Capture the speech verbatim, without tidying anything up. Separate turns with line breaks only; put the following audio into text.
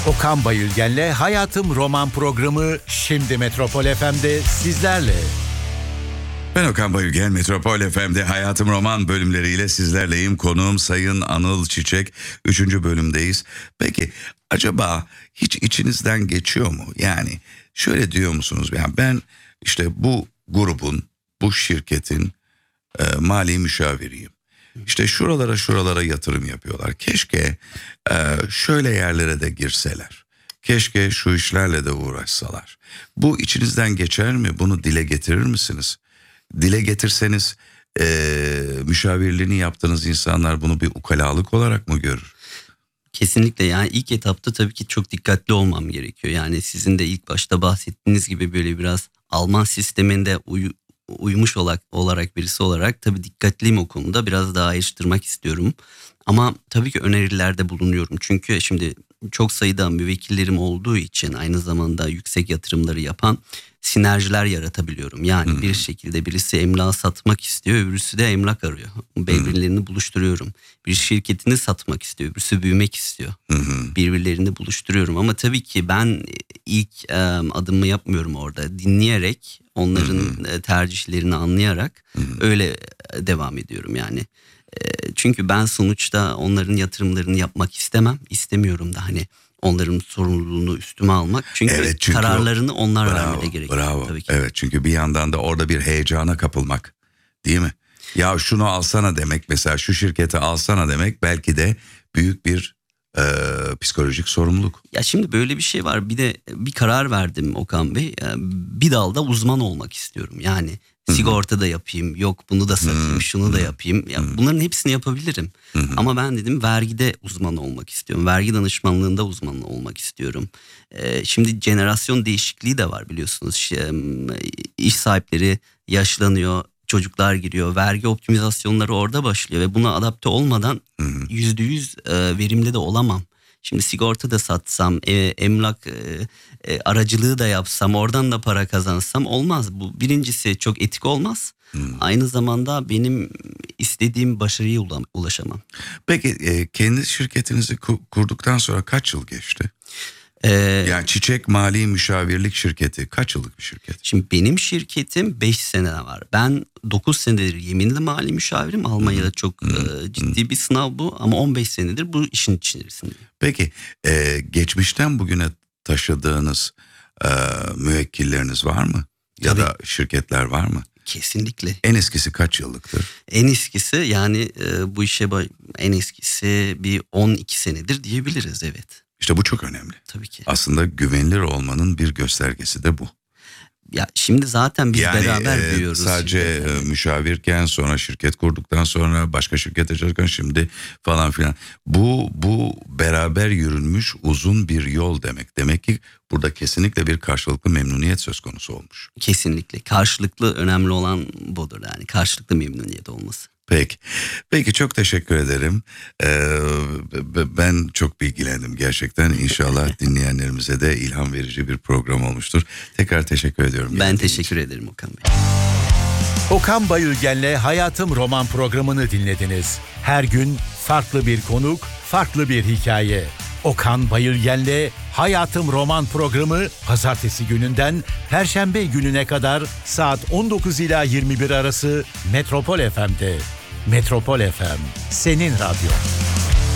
Okan Bayülgen'le Hayatım Roman programı şimdi Metropol F M'de sizlerle.
Ben Okan Bayülgen, Metropol F M'de Hayatım Roman bölümleriyle sizlerleyim. Konuğum Sayın Anıl Çiçek. Üçüncü bölümdeyiz. Peki acaba hiç içinizden geçiyor mu? Yani şöyle diyor musunuz? Yani ben işte bu grubun, bu şirketin e, mali müşaviriyim. İşte şuralara şuralara yatırım yapıyorlar. Keşke e, şöyle yerlere de girseler. Keşke şu işlerle de uğraşsalar. Bu içinizden geçer mi? Bunu dile getirir misiniz? Dile getirseniz e, müşavirliğini yaptığınız insanlar bunu bir ukalalık olarak mı görür?
Kesinlikle, yani ilk etapta tabii ki çok dikkatli olmam gerekiyor. Yani sizin de ilk başta bahsettiğiniz gibi böyle biraz Alman sisteminde uy, uymuş olarak, olarak birisi olarak tabii dikkatliyim o konuda. Biraz daha ayrıştırmak istiyorum. Ama tabii ki önerilerde bulunuyorum. Çünkü şimdi çok sayıda müvekkillerim olduğu için aynı zamanda yüksek yatırımları yapan sinerjiler yaratabiliyorum. Yani hmm. bir şekilde birisi emlak satmak istiyor, öbürsü de emlak arıyor. Birbirlerini hmm. buluşturuyorum. Bir şirketini satmak istiyor, öbürsü büyümek istiyor. Hmm. Birbirlerini buluşturuyorum. Ama tabii ki ben ilk e, adımı yapmıyorum orada. Dinleyerek, onların hmm. tercihlerini anlayarak hmm. öyle devam ediyorum yani. Çünkü ben sonuçta onların yatırımlarını yapmak istemem. İstemiyorum da hani onların sorumluluğunu üstüme almak. Çünkü, evet, çünkü kararlarını onlar vermede gerekiyor.
Bravo. Tabii ki. Evet, çünkü bir yandan da orada bir heyecana kapılmak, değil mi? Ya şunu alsana demek, mesela şu şirketi alsana demek belki de büyük bir e, psikolojik sorumluluk.
Ya şimdi böyle bir şey var. Bir de bir karar verdim Okan Bey. Bir dalda uzman olmak istiyorum. Yani sigorta da yapayım, yok bunu da satayım, hmm. şunu da yapayım. Ya hmm. bunların hepsini yapabilirim. Hmm. Ama ben dedim vergide uzman olmak istiyorum. Vergi danışmanlığında uzman olmak istiyorum. Ee, şimdi jenerasyon değişikliği de var biliyorsunuz. Şey, iş sahipleri yaşlanıyor, çocuklar giriyor. Vergi optimizasyonları orada başlıyor ve buna adapte olmadan yüzde yüz verimli de olamam. Şimdi sigorta da satsam, e, emlak e, e, aracılığı da yapsam, oradan da para kazansam olmaz. Bu birincisi çok etik olmaz. Hmm. Aynı zamanda benim istediğim başarıya ulaşamam.
Peki e, kendi şirketinizi kurduktan sonra kaç yıl geçti? Ee, yani Çiçek Mali Müşavirlik Şirketi kaç yıllık bir şirket?
Şimdi benim şirketim beş sene var. Ben dokuz senedir yeminli mali müşavirim. Almanya'da çok hmm. e, ciddi hmm. bir sınav bu ama on beş senedir bu işin içerisindeyim.
Peki e, geçmişten bugüne taşıdığınız e, müvekkilleriniz var mı? Ya Tabii. da şirketler var mı?
Kesinlikle.
En eskisi kaç yıllıktır?
En eskisi yani e, bu işe en eskisi bir on iki senedir diyebiliriz, evet.
İşte bu çok önemli.
Tabii ki.
Aslında güvenilir olmanın bir göstergesi de bu.
Ya şimdi zaten biz
yani,
beraber
e,
büyüyoruz.
Sadece e, müşavirken, sonra şirket kurduktan sonra başka şirkete çalışırken şimdi falan filan. Bu bu beraber yürünmüş uzun bir yol demek. Demek ki burada kesinlikle bir karşılıklı memnuniyet söz konusu olmuş.
Kesinlikle. Karşılıklı önemli olan budur yani. Karşılıklı memnuniyet olması.
Peki. Peki çok teşekkür ederim. Ee, ben çok bilgilendim gerçekten. İnşallah dinleyenlerimize de ilham verici bir program olmuştur. Tekrar teşekkür ediyorum.
Ben teşekkür için. ederim Okan Bey.
Okan Bayülgen'le Hayatım Roman programını dinlediniz. Her gün farklı bir konuk, farklı bir hikaye. Okan Bayülgen'le Hayatım Roman programı pazartesi gününden perşembe gününe kadar saat on dokuz ila yirmi bir arası Metropol F M'de. Metropol F M, senin radyo.